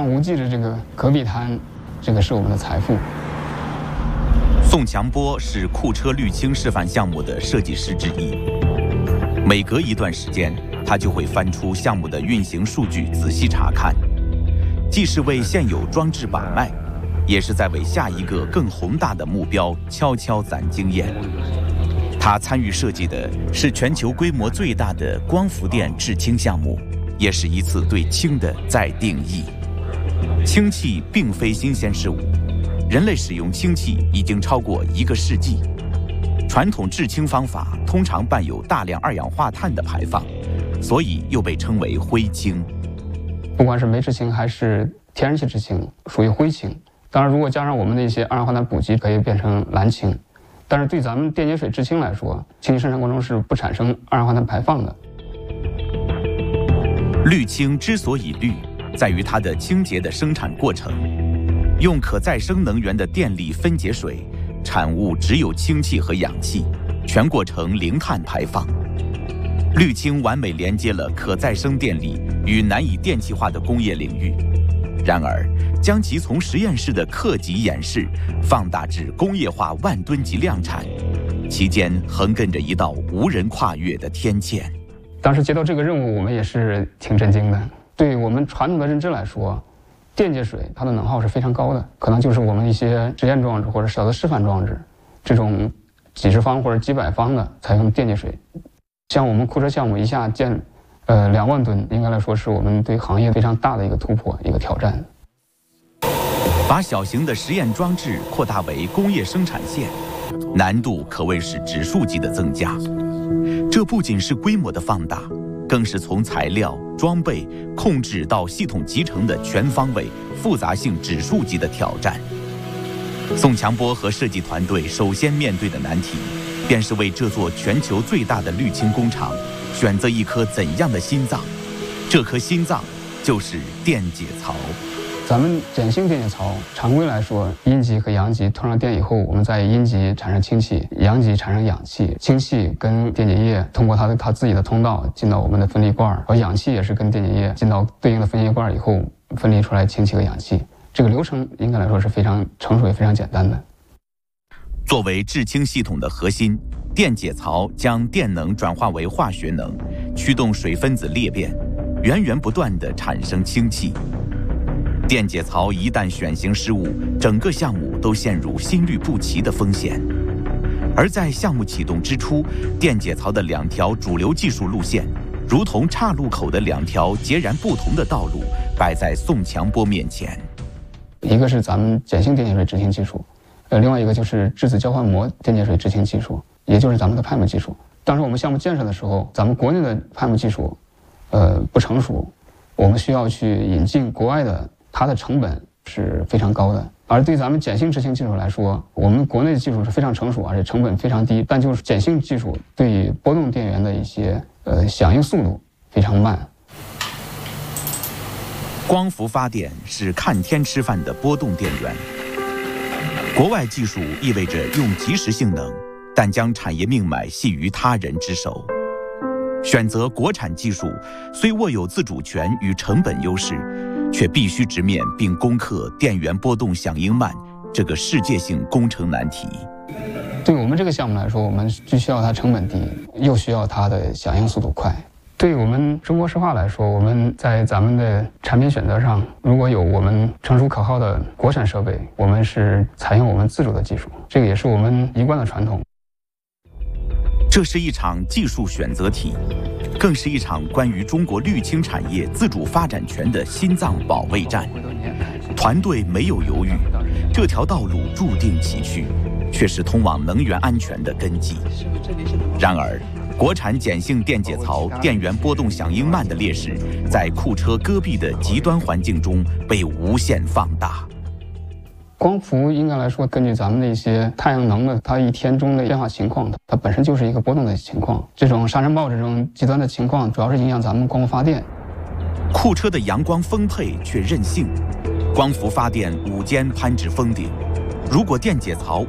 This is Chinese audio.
望无际的这个戈壁滩，这个是我们的财富。 宋强波是库车滤清示范项目的设计师之一，每隔一段时间，他就会翻出项目的运行数据仔细查看，既是为现有装置把脉，也是在为下一个更宏大的目标悄悄攒经验。他参与设计的是全球规模最大的光伏电制氢项目，也是一次对氢的再定义。氢气并非新鲜事物，人类使用氢气已经超过1个世纪。传统制氢方法通常伴有大量二氧化碳的排放，所以又被称为灰氢。 不管是煤制氢还是天然气制氢，属于灰氢。当然，如果加上我们的一些二氧化碳补给，可以变成蓝氢。但是对咱们电解水制氢来说，氢气生产过程中是不产生二氧化碳排放的。 滤氢之所以滤，在于它的清洁的生产过程。用可再生能源的电力分解水，产物只有氢气和氧气，全过程零碳排放。滤氢完美连接了可再生电力与难以电气化的工业领域。然而，将其从实验室的克级演示放大至工业化万吨级量产，其间横亘着一道无人跨越的天堑。 当时接到这个任务，我们也是挺震惊的。对我们传统的认知来说，电解水它的能耗是非常高的，可能就是我们一些实验装置或者小的示范装置，这种几十方或者几百方的采用电解水。像我们库车项目一下建2万吨，应该来说是我们对行业非常大的一个突破，一个挑战。 把小型的实验装置扩大为工业生产线，难度可谓是指数级的增加。这不仅是规模的放大，更是从材料、装备、控制到系统集成的全方位、复杂性指数级的挑战。宋强波和设计团队首先面对的难题，便是为这座全球最大的滤氢工厂选择一颗怎样的心脏。这颗心脏就是电解槽。 咱们碱性电解槽常规来说，阴极和阳极通上电以后，我们在阴极产生氢气，阳极产生氧气，氢气跟电解液通过它自己的通道进到我们的分离罐，而氧气也是跟电解液进到对应的分离罐以后分离出来氢气和氧气。这个流程应该来说是非常成熟也非常简单的。 作为制氢系统的核心，电解槽将电能转化为化学能，驱动水分子裂变，源源不断地产生氢气。电解槽一旦选型失误，整个项目都陷入心律不齐的风险。而在项目启动之初，电解槽的2条主流技术路线，如同岔路口的2条截然不同的道路，摆在宋强波面前。 一个是咱们碱性电解水制氢技术，另外一个就是质子交换膜电解水制氢技术，也就是咱们的 PEM 技术。当时我们项目建设的时候，咱们国内的 PEM 技术，不成熟，我们需要去引进国外的。它的成本是非常高的，而对咱们碱性制氢技术来说，我们国内的技术是非常成熟，而且成本非常低，但就是碱性技术对波动电源的一些响应速度非常慢。 光伏发电是看天吃饭的波动电源，国外技术意味着用即时性能，但将产业命脉系于他人之手。选择国产技术，虽握有自主权与成本优势，却必须直面并攻克电源波动响应慢这个世界性工程难题。 对我们这个项目来说，我们既需要它成本低，又需要它的响应速度快。对我们中国石化来说，我们在咱们的产品选择上，如果有我们成熟可靠的国产设备，我们是采用我们自主的技术，这个也是我们一贯的传统。 这是一场技术选择题，更是一场关于中国滤氢产业自主发展权的心脏保卫战。团队没有犹豫，这条道路注定崎岖，却是通往能源安全的根基。然而，国产碱性电解槽电源波动响应慢的劣势，在库车戈壁的极端环境中被无限放大。 光伏应该来说，根据咱们的一些太阳能的它一天中的变化情况，它本身就是一个波动的情况。这种沙尘暴这种极端的情况，主要是影响咱们光伏发电。 库车的阳光丰沛却任性，光伏发电午间攀至峰顶。如果电解槽